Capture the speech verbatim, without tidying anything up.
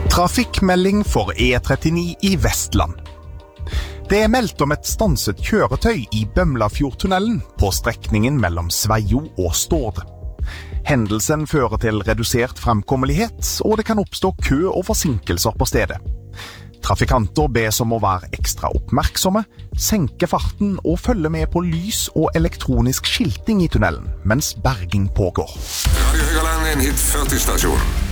Trafikkmelding for E trettini i Vestland. Det er meldt om et stanset kjøretøy i Bømlafjordtunnelen på strekningen mellom Sveio og Stord. Hendelsen fører til redusert fremkommelighet, og det kan oppstå kø og forsinkelser på stedet. Trafikanter bes om å være ekstra oppmerksomme, senke farten og følge med på lys og elektronisk skilting i tunnelen, mens berging pågår. Radio Høgaland, en hit førti stasjon.